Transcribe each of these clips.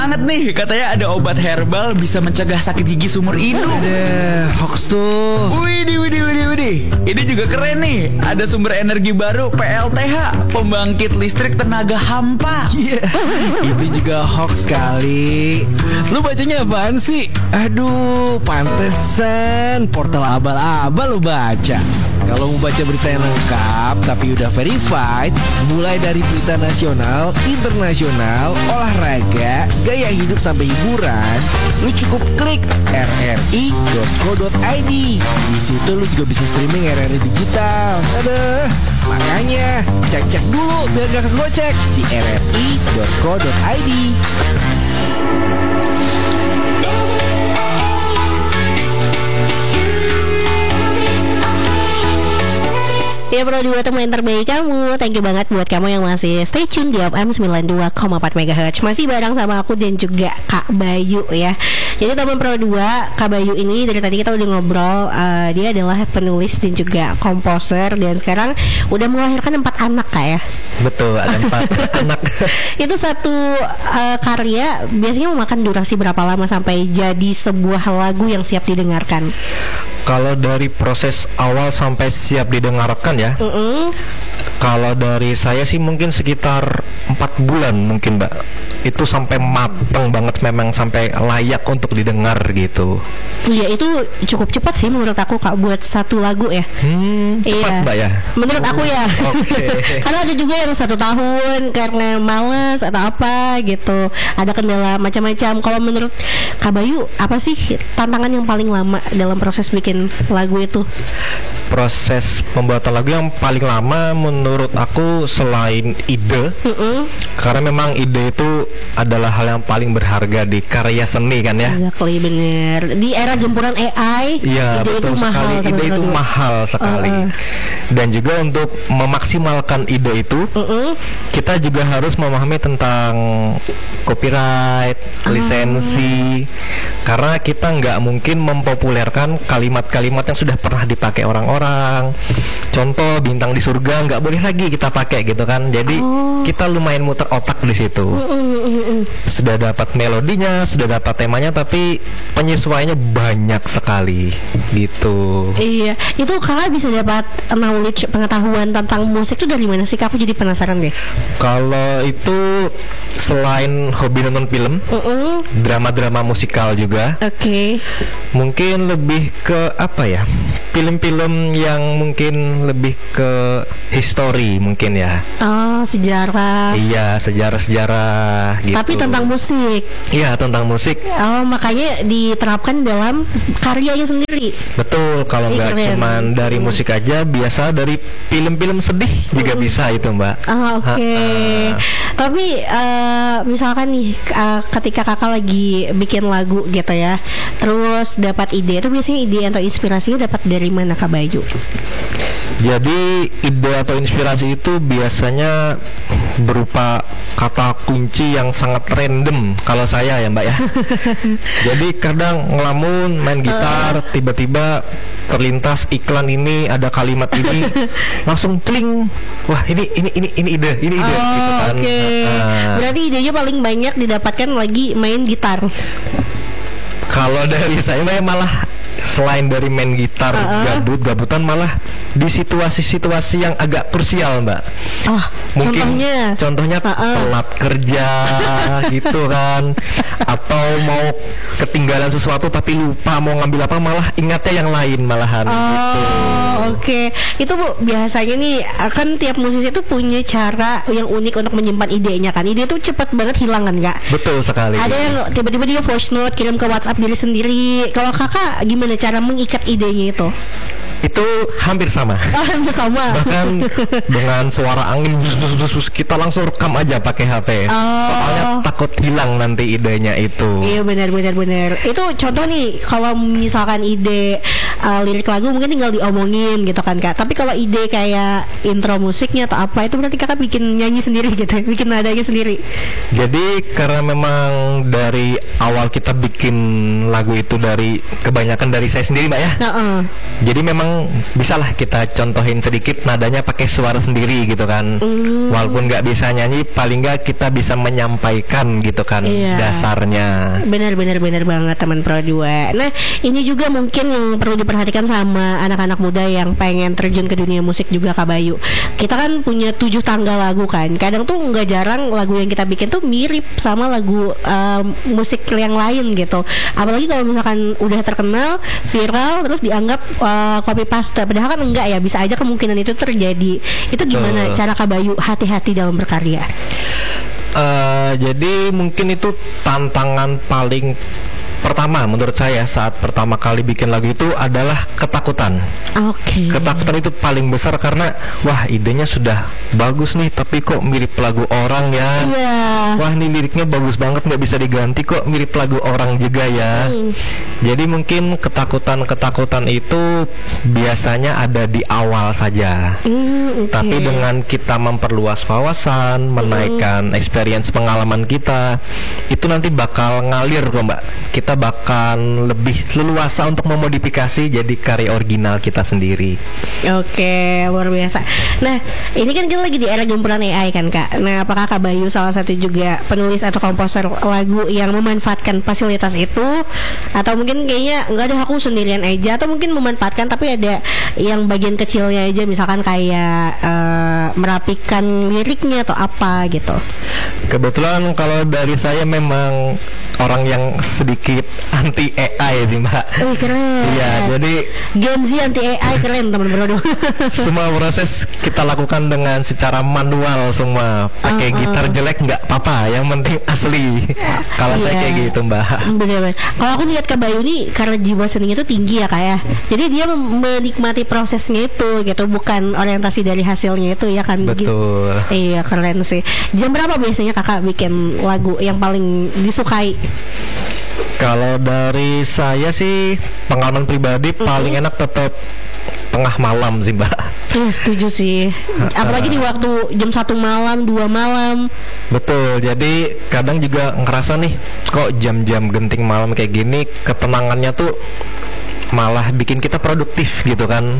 Banget nih, katanya ada obat herbal bisa mencegah sakit gigi seumur hidup. Ada hoax tuh. Widih. Ini juga keren nih. Ada sumber energi baru PLTH, pembangkit listrik tenaga hampa. Itu juga hoax kali. Lu bacanya apaan sih? Aduh, pantesan portal abal-abal lu baca. Kalau mau baca berita yang lengkap tapi udah verified, mulai dari berita nasional, internasional, olahraga, gaya hidup sampai hiburan, lu cukup klik rri.co.id. Di situ lu juga bisa streaming RRI digital. Aduh, makanya cek dulu biar gak kegocek di rri.co.id. Ya bro, dua teman yang terbaik kamu. Thank you banget buat kamu yang masih stay tune di FM 92,4 MHz. Masih bareng sama aku dan juga Kak Bayu ya. Jadi teman Pro 2, Kak Bayu ini dari tadi kita udah ngobrol, dia adalah penulis dan juga komposer, dan sekarang udah melahirkan 4 anak Kak ya. Betul, ada 4 anak. Itu satu karya biasanya memakan durasi berapa lama sampai jadi sebuah lagu yang siap didengarkan? Kalau dari proses awal sampai siap didengarkan ya, kalau dari saya sih mungkin sekitar 4 bulan mungkin Mbak. Itu sampai mateng banget, memang sampai layak untuk didengar gitu. Iya, itu cukup cepat sih menurut aku Kak buat satu lagu ya. Cepat Mbak ya? Menurut aku ya. Karena ada juga yang 1 tahun karena males atau apa gitu, ada kendala macam-macam. Kalau menurut Kak Bayu, apa sih tantangan yang paling lama dalam proses bikin lagu itu? Proses pembuatan lagu yang paling lama menurut aku selain ide, karena memang ide itu adalah hal yang paling berharga di karya seni kan ya. Exactly, bener. Di era gempuran AI, iya, ide betul itu sekali. mahal. Ide itu mahal sekali. Dan juga untuk memaksimalkan ide itu, kita juga harus memahami tentang copyright, lisensi, karena kita nggak mungkin mempopulerkan kalimat-kalimat yang sudah pernah dipakai orang-orang. Contoh bintang di surga nggak boleh lagi kita pakai gitu kan. Jadi kita lumayan muter otak di situ. Sudah dapat melodinya, sudah dapat temanya, tapi penyesuaiannya banyak sekali gitu. Iya, itu kakak bisa dapat knowledge, pengetahuan tentang musik itu dari mana sih? Kak, aku jadi penasaran deh. Kalau itu selain hobi nonton film, drama-drama musikal juga. Mungkin lebih ke apa ya? Film-film yang mungkin lebih ke history mungkin ya. Oh, sejarah. Iya, sejarah-sejarah gitu. Tapi tentang musik. Iya, tentang musik. Oh, makanya diterapkan dalam karyanya sendiri. Betul, kalau nggak cuman dari musik aja, biasa dari film-film sedih juga bisa itu Mbak. Oke. Tapi misalkan nih ketika kakak lagi bikin lagu gitu ya, terus dapat ide, itu biasanya ide atau inspirasinya dapat dari mana Kak Bayu? Jadi ide atau inspirasi itu biasanya berupa kata kunci yang sangat random kalau saya ya Mbak ya. Jadi kadang ngelamun main gitar, tiba-tiba terlintas iklan ini, ada kalimat ini, langsung kling, wah ini ide gitu kan. Berarti idenya paling banyak didapatkan lagi main gitar. Kalau dari saya malah selain dari main gitar, gabut-gabutan, malah di situasi-situasi yang agak krusial Mbak. Mungkin contohnya telat kerja gitu kan, atau mau ketinggalan sesuatu tapi lupa mau ngambil apa, malah ingatnya yang lain malahan gitu. Itu Bu, biasanya nih kan tiap musisi itu punya cara yang unik untuk menyimpan idenya kan. Ide itu cepat banget hilang kan Kak? Betul sekali. Ada yang tiba-tiba dia voice note kirim ke WhatsApp diri sendiri. Kalau kakak gimana cara mengikat idenya itu? Itu hampir sama. Hampir sama. Bahkan dengan suara angin kita langsung rekam aja pakai HP. Soalnya takut hilang nanti idenya itu. Iya, benar. Itu contoh nih, kalau misalkan ide lirik lagu mungkin tinggal diomongin gitu kan Kak. Tapi kalau ide kayak intro musiknya atau apa itu berarti Kakak bikin nyanyi sendiri gitu, bikin nadanya sendiri. Jadi karena memang dari awal kita bikin lagu itu kebanyakan dari saya sendiri Mbak ya. Jadi memang bisalah kita contohin sedikit nadanya pakai suara sendiri gitu kan. Walaupun nggak bisa nyanyi, paling nggak kita bisa menyampaikan gitu kan dasarnya. Benar banget teman Pro 2. Nah ini juga mungkin yang perlu diperhatikan sama anak-anak muda yang pengen terjun ke dunia musik juga Kak Bayu. Kita kan punya 7 tangga lagu kan. Kadang tuh nggak jarang lagu yang kita bikin tuh mirip sama lagu musik yang lain gitu. Apalagi kalau misalkan udah terkenal, viral, terus dianggap copy paste. Padahal kan enggak ya, bisa aja kemungkinan itu terjadi. Itu gimana cara Kak Bayu hati-hati dalam berkarya? Jadi mungkin itu tantangan paling pertama menurut saya saat pertama kali bikin lagu itu adalah ketakutan. Ketakutan itu paling besar karena wah idenya sudah bagus nih tapi kok mirip lagu orang ya. Wah ini liriknya bagus banget nggak bisa diganti kok mirip lagu orang juga ya. Jadi mungkin ketakutan itu biasanya ada di awal saja. Tapi dengan kita memperluas wawasan, menaikkan experience pengalaman kita, itu nanti bakal ngalir kok Mbak. Kita bakal lebih leluasa untuk memodifikasi jadi karya original kita sendiri. Oke, luar biasa. Nah, ini kan kita lagi di era gempuran AI kan Kak. Nah, apakah Kak Bayu salah satu juga penulis atau komposer lagu yang memanfaatkan fasilitas itu? Atau mungkin kayaknya enggak ada, aku sendirian aja, atau mungkin memanfaatkan tapi ada yang bagian kecilnya aja, misalkan kayak merapikan liriknya atau apa gitu? Kebetulan kalau dari saya memang orang yang sedikit anti AI sih Mbak. Keren. Iya, jadi Gen Z anti AI keren teman bro. Semua proses kita lakukan dengan secara manual semua. Pakai gitar jelek nggak apa-apa, yang penting asli. Kalau saya kayak gitu Mbak. Bener-bener. Kalau aku lihat Kak Bayu nih karena jiwa seninya itu tinggi ya Kak ya. Jadi dia menikmati prosesnya itu gitu, bukan orientasi dari hasilnya itu ya kan. Betul. Iya keren sih. Jam berapa biasanya Kakak bikin lagu yang paling disukai? Kalau dari saya sih pengalaman pribadi paling enak tetap tengah malam sih Mbak. Setuju sih. Apalagi di waktu jam 1 malam, 2 malam. Betul. Jadi kadang juga ngerasa nih kok jam-jam genting malam kayak gini ketenangannya tuh malah bikin kita produktif gitu kan.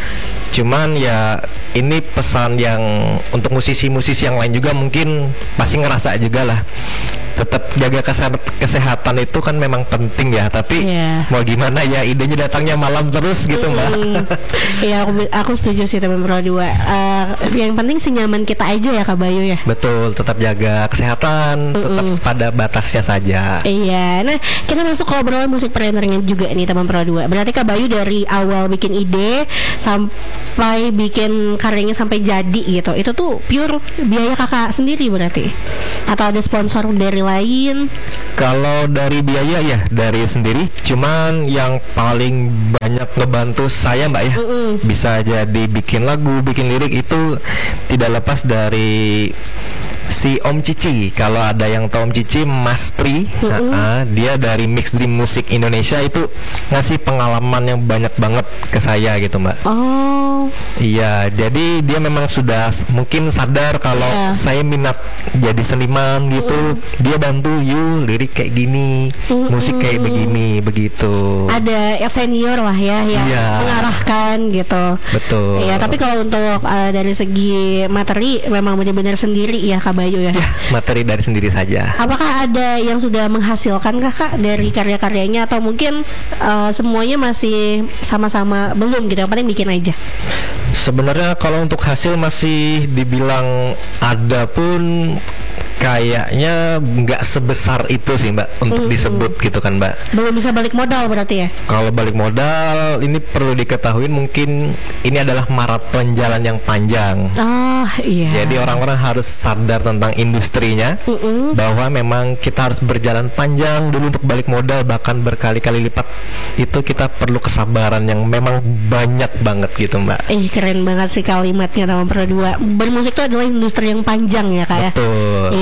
Cuman ya ini pesan yang untuk musisi-musisi yang lain juga mungkin pasti ngerasa juga lah. Tetap jaga kesehatan itu kan memang penting ya. Tapi mau gimana ya, idenya datangnya malam terus gitu Mbak. Iya aku setuju sih teman Pro 2. Yang penting senyaman kita aja ya Kak Bayu ya. Betul, tetap jaga kesehatan, tetap pada batasnya saja. Iya. Nah kita masuk ke obrolan musik pioneernya juga nih teman Pro 2. Berarti Kak Bayu dari awal bikin ide sampai bikin karyanya sampai jadi gitu, itu tuh pure biaya Kakak sendiri berarti? Atau ada sponsor dari lain? Kalau dari biaya ya dari sendiri. Cuman yang paling banyak ngebantu saya Mbak ya, bisa jadi bikin lagu, bikin lirik itu tidak lepas dari si Om Cici. Kalau ada yang tahu Om Cici, Mas Tri, dia dari Mix Dream Music Indonesia itu ngasih pengalaman yang banyak banget ke saya gitu Mbak. Iya, jadi dia memang sudah mungkin sadar kalau saya minat jadi seniman gitu. Dia bantu, yuk lirik kayak gini, musik kayak begini, begitu. Ada yang senior lah ya yang mengarahkan gitu. Betul. Iya, tapi kalau untuk dari segi materi memang benar-benar sendiri ya Kak Bayu ya. Materi dari sendiri saja. Apakah ada yang sudah menghasilkan Kakak dari karya-karyanya atau mungkin semuanya masih sama-sama belum gitu, yang paling bikin aja? Sebenarnya kalau untuk hasil masih dibilang ada pun kayaknya nggak sebesar itu sih Mbak untuk disebut gitu kan Mbak. Belum bisa balik modal berarti ya? Kalau balik modal ini perlu diketahui mungkin ini adalah maraton jalan yang panjang. Jadi orang-orang harus sadar tentang industrinya, bahwa memang kita harus berjalan panjang dulu untuk balik modal, bahkan berkali-kali lipat. Itu kita perlu kesabaran yang memang banyak banget gitu Mbak. Keren banget sih kalimatnya teman Pro 2. Bermusik itu adalah industri yang panjang ya Kak ya. Betul. Iya,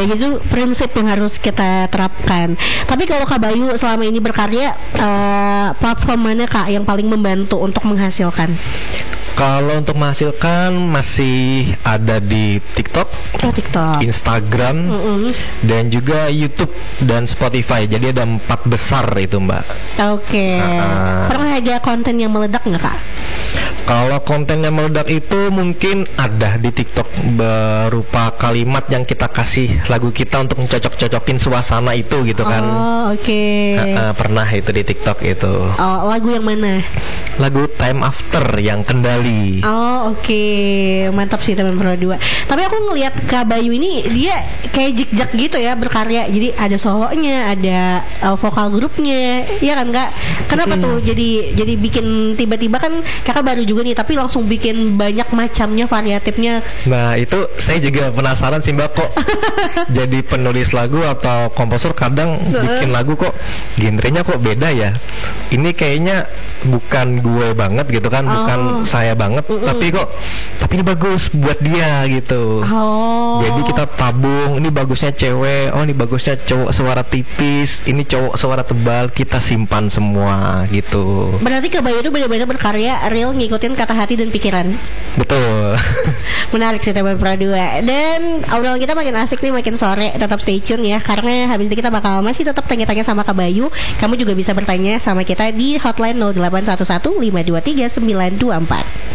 ya, gitu prinsip yang harus kita terapkan. Tapi kalau Kak Bayu selama ini berkarya, platform mana Kak yang paling membantu untuk menghasilkan? Kalau untuk menghasilkan masih ada di TikTok, TikTok, Instagram, dan juga YouTube dan Spotify. Jadi ada 4 besar itu, Mbak. Oke. Pernah ada konten yang meledak nggak Kak? Kalau konten yang meledak itu mungkin ada di TikTok berupa kalimat yang kita kasih lagu kita untuk mencocok-cocokin suasana itu gitu kan. Oh, oke. Pernah itu di TikTok itu. Oh, lagu yang mana? Lagu Time After yang Kendali. Oh, oke. Mantap sih teman Pro 2. Tapi aku ngelihat Kak Bayu ini dia kayak jik-jak gitu ya berkarya. Jadi ada solonya, ada vokal grupnya. Iya kan Kak? Kenapa tuh jadi bikin tiba-tiba kan Kakak baru juga nih, tapi langsung bikin banyak macamnya, variatifnya. Nah itu saya juga penasaran sih Mbak, kok jadi penulis lagu atau komposer kadang bikin lagu kok genrenya kok beda ya. Ini kayaknya bukan gue banget gitu kan, bukan saya banget, tapi ini bagus buat dia gitu. Jadi kita tabung, ini bagusnya cewek, oh ini bagusnya cowok suara tipis, ini cowok suara tebal, kita simpan semua gitu. Berarti Kak Bayu itu benar-benar berkarya real ngikutin kata hati dan pikiran. Betul. Menarik sih teman Pro 2. Dan obrolan kita makin asik nih, makin sore. Tetap stay tune ya, karena habis ini kita bakal masih tetap tanya-tanya sama Kak Bayu. Kamu juga bisa bertanya sama kita di hotline 0811 523 924.